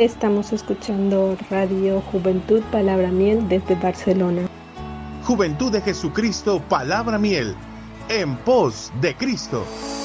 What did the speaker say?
Estamos escuchando Radio Juventud Palabra Miel desde Barcelona. Juventud de Jesucristo, Palabra Miel, en pos de Cristo.